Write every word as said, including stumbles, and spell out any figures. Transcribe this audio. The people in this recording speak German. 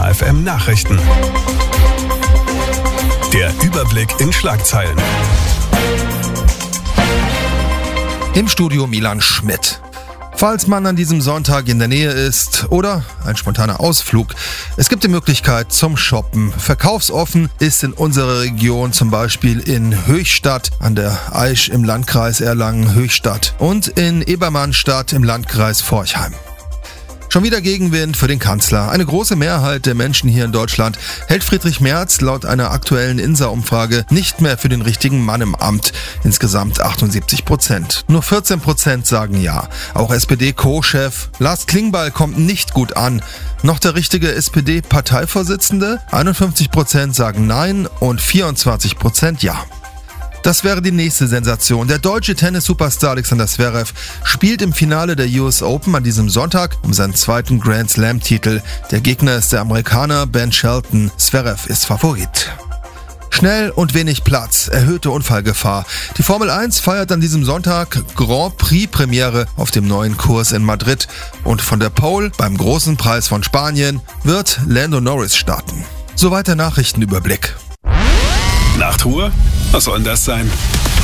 Detektor F M Nachrichten. Der Überblick in Schlagzeilen. Im Studio Milan Schmidt. Falls man an diesem Sonntag in der Nähe ist oder ein spontaner Ausflug, es gibt die Möglichkeit zum Shoppen. Verkaufsoffen ist in unserer Region zum Beispiel in Höchstadt an der Aisch im Landkreis Erlangen-Höchstadt und in Ebermannstadt im Landkreis Forchheim. Schon wieder Gegenwind für den Kanzler. Eine große Mehrheit der Menschen hier in Deutschland hält Friedrich Merz laut einer aktuellen I N S A-Umfrage nicht mehr für den richtigen Mann im Amt. Insgesamt achtundsiebzig Prozent. Nur vierzehn Prozent sagen ja. Auch S P D-Co-Chef Lars Klingbeil kommt nicht gut an. Noch der richtige S P D-Parteivorsitzende? einundfünfzig Prozent sagen nein und vierundzwanzig Prozent ja. Das wäre die nächste Sensation. Der deutsche Tennis-Superstar Alexander Zverev spielt im Finale der U S Open an diesem Sonntag um seinen zweiten Grand Slam-Titel. Der Gegner ist der Amerikaner Ben Shelton. Zverev ist Favorit. Schnell und wenig Platz, erhöhte Unfallgefahr. Die Formel eins feiert an diesem Sonntag Grand Prix-Premiere auf dem neuen Kurs in Madrid. Und von der Pole beim großen Preis von Spanien wird Lando Norris starten. Soweit der Nachrichtenüberblick. Nachtruhe? Was soll denn das sein?